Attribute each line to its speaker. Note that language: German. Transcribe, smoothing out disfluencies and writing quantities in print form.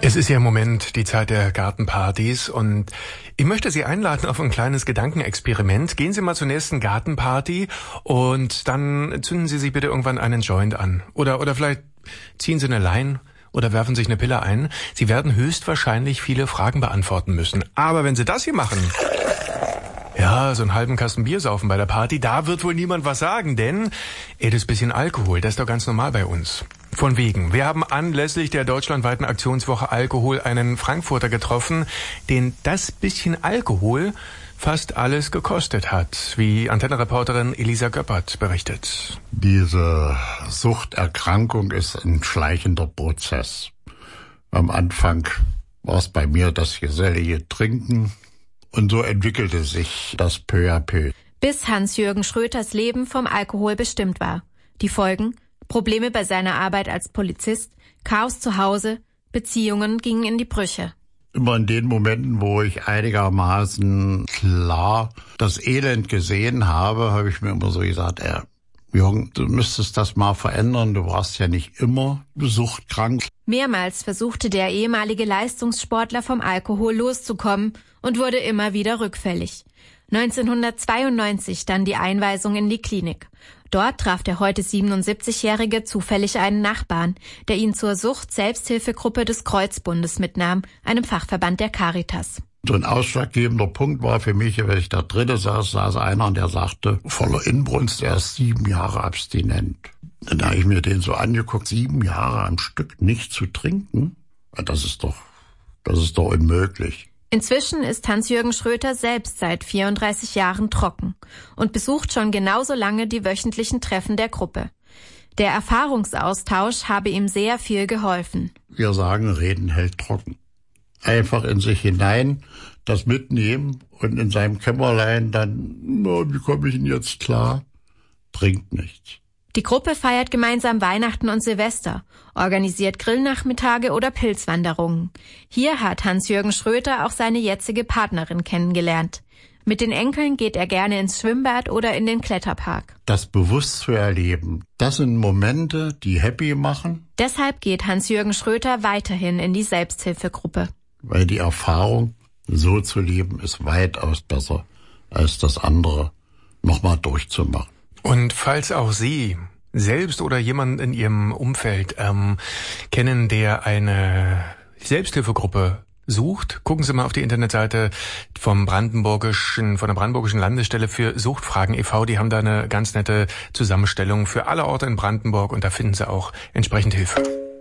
Speaker 1: Es ist ja im Moment die Zeit der Gartenpartys und ich möchte Sie einladen auf ein kleines Gedankenexperiment. Gehen Sie mal zur nächsten Gartenparty und dann zünden Sie sich bitte irgendwann einen Joint an. Oder vielleicht ziehen Sie eine Line oder werfen sich eine Pille ein. Sie werden höchstwahrscheinlich viele Fragen beantworten müssen. Aber wenn Sie das hier machen, ja, so einen halben Kasten Bier saufen bei der Party, da wird wohl niemand was sagen, denn das bisschen Alkohol, das ist doch ganz normal bei uns. Von wegen. Wir haben anlässlich der deutschlandweiten Aktionswoche Alkohol einen Frankfurter getroffen, den das bisschen Alkohol fast alles gekostet hat, wie Antenne-Reporterin Elisa Göppert berichtet.
Speaker 2: Diese Suchterkrankung ist ein schleichender Prozess. Am Anfang war es bei mir das gesellige Trinken und so entwickelte sich das peu à peu.
Speaker 3: Bis Hans-Jürgen Schröters Leben vom Alkohol bestimmt war. Die Folgen? Probleme bei seiner Arbeit als Polizist, Chaos zu Hause, Beziehungen gingen in die Brüche.
Speaker 2: Immer in den Momenten, wo ich einigermaßen klar das Elend gesehen habe ich mir immer so gesagt, Jürgen, du müsstest das mal verändern, du warst ja nicht immer suchtkrank.
Speaker 3: Mehrmals versuchte der ehemalige Leistungssportler vom Alkohol loszukommen und wurde immer wieder rückfällig. 1992 dann die Einweisung in die Klinik. Dort traf der heute 77-Jährige zufällig einen Nachbarn, der ihn zur Sucht-Selbsthilfegruppe des Kreuzbundes mitnahm, einem Fachverband der Caritas.
Speaker 2: So ein ausschlaggebender Punkt war für mich, wenn ich da drinnen saß einer, der sagte, voller Inbrunst, er ist 7 Jahre abstinent. Dann habe ich mir den so angeguckt, 7 Jahre am Stück nicht zu trinken, das ist doch unmöglich.
Speaker 3: Inzwischen ist Hans-Jürgen Schröter selbst seit 34 Jahren trocken und besucht schon genauso lange die wöchentlichen Treffen der Gruppe. Der Erfahrungsaustausch habe ihm sehr viel geholfen.
Speaker 2: Wir sagen, Reden hält trocken. Einfach in sich hinein, das mitnehmen und in seinem Kämmerlein dann, wie komme ich denn jetzt klar? Trinkt nichts.
Speaker 3: Die Gruppe feiert gemeinsam Weihnachten und Silvester, organisiert Grillnachmittage oder Pilzwanderungen. Hier hat Hans-Jürgen Schröter auch seine jetzige Partnerin kennengelernt. Mit den Enkeln geht er gerne ins Schwimmbad oder in den Kletterpark.
Speaker 2: Das bewusst zu erleben, das sind Momente, die happy machen.
Speaker 3: Deshalb geht Hans-Jürgen Schröter weiterhin in die Selbsthilfegruppe.
Speaker 2: Weil die Erfahrung, so zu leben, ist weitaus besser, als das andere nochmal durchzumachen.
Speaker 1: Und falls auch Sie selbst oder jemanden in Ihrem Umfeld kennen, der eine Selbsthilfegruppe sucht, gucken Sie mal auf die Internetseite von der Brandenburgischen Landesstelle für Suchtfragen e.V. Die haben da eine ganz nette Zusammenstellung für alle Orte in Brandenburg und da finden Sie auch entsprechend Hilfe.